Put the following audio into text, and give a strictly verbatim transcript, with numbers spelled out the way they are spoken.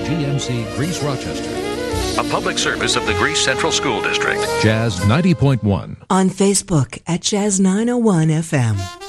G M C Greece Rochester. A public service of the Greece Central School District. Jazz ninety point one. On Facebook at Jazz nine oh one F M.